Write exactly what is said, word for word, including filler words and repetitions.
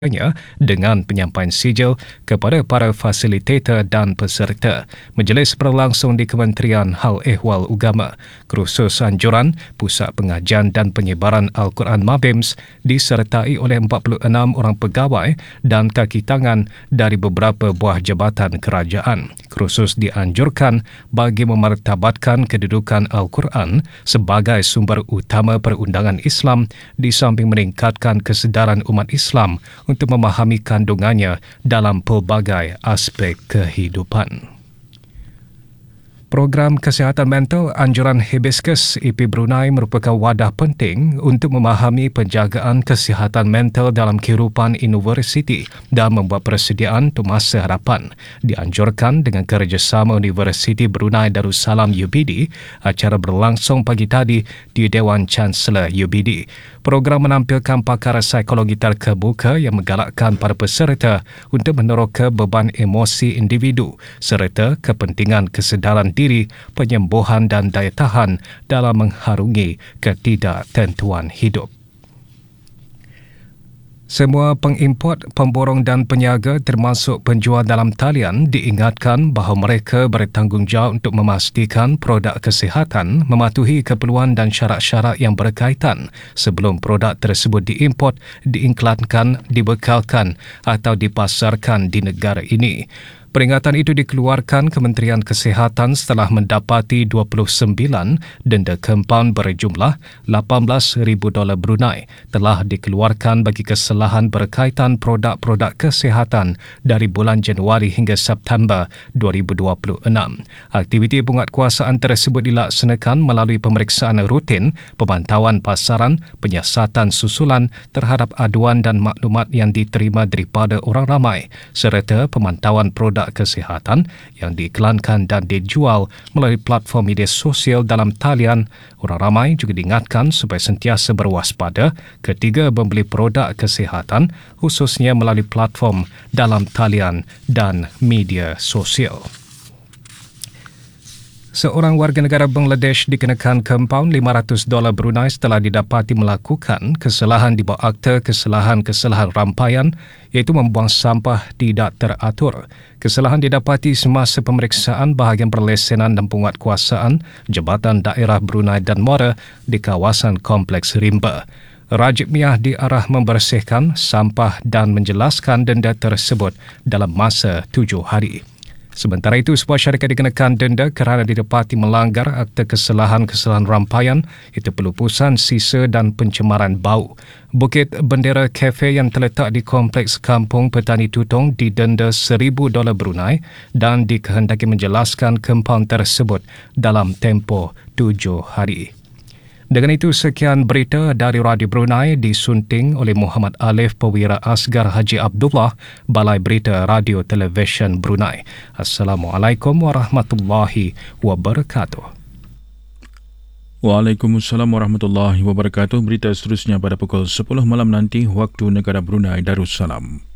dengan penyampaian sijil kepada para fasilitator dan peserta. Majlis berlangsung di Kementerian Hal Ehwal Ugama. Kursus anjuran Pusat Pengajian dan Penyebaran Al-Quran Mabims disertai oleh empat puluh enam orang pegawai dan kaki tangan dari beberapa buah jabatan kerajaan. Kursus dianjurkan bagi memartabatkan kedudukan Al-Quran sebagai sumber utama perundangan Islam di samping meningkatkan kesedaran umat Islam untuk memahami kandungannya dalam pelbagai aspek kehidupan. Program Kesihatan Mental Anjuran Hibiscus I P Brunei merupakan wadah penting untuk memahami penjagaan kesihatan mental dalam kehidupan universiti dan membuat persediaan untuk masa hadapan. Dianjurkan dengan kerjasama Universiti Brunei Darussalam U B D, acara berlangsung pagi tadi di Dewan Chancellor U B D. Program menampilkan pakar psikologi terkemuka yang menggalakkan para peserta untuk meneroka beban emosi individu serta kepentingan kesedaran diri, penyembuhan dan daya tahan dalam mengharungi ketidaktentuan hidup. Semua pengimport, pemborong dan peniaga termasuk penjual dalam talian diingatkan bahawa mereka bertanggungjawab untuk memastikan produk kesihatan mematuhi keperluan dan syarat-syarat yang berkaitan sebelum produk tersebut diimport, diiklankan, dibekalkan atau dipasarkan di negara ini. Peringatan itu dikeluarkan Kementerian Kesihatan setelah mendapati dua puluh sembilan denda kompaun berjumlah lapan belas ribu dolar Brunei telah dikeluarkan bagi kesalahan berkaitan produk-produk kesihatan dari bulan Januari hingga September dua ribu dua puluh enam. Aktiviti penguatkuasaan tersebut dilaksanakan melalui pemeriksaan rutin, pemantauan pasaran, penyiasatan susulan terhadap aduan dan maklumat yang diterima daripada orang ramai serta pemantauan produk kesihatan yang diiklankan dan dijual melalui platform media sosial dalam talian. Orang ramai juga diingatkan supaya sentiasa berwaspada ketika membeli produk kesihatan khususnya melalui platform dalam talian dan media sosial. Seorang warga negara Bangladesh dikenakan kompaun lima ratus dolar Brunei setelah didapati melakukan kesalahan di bawah Akta Kesalahan-Kesalahan Rampaian iaitu membuang sampah tidak teratur. Kesalahan didapati semasa pemeriksaan bahagian perlesenan dan penguatkuasaan Jabatan Daerah Brunei dan Muara di kawasan Kompleks Rimba. Rajib Miah diarah membersihkan sampah dan menjelaskan denda tersebut dalam masa tujuh hari. Sementara itu, sebuah syarikat dikenakan denda kerana didapati melanggar Akta Kesalahan-Kesalahan Rampaian iaitu pelupusan sisa dan pencemaran bau. Bukit Bendera Cafe yang terletak di Kompleks Kampung Petani Tutong didenda seribu dolar Brunei dan dikehendaki menjelaskan kompaun tersebut dalam tempoh tujuh hari. Dengan itu, sekian berita dari Radio Brunei disunting oleh Muhammad Alif Pewira Asgar Haji Abdullah, Balai Berita Radio Televisyen Brunei. Assalamualaikum warahmatullahi wabarakatuh. Waalaikumsalam warahmatullahi wabarakatuh. Berita seterusnya pada pukul sepuluh malam nanti waktu negara Brunei Darussalam.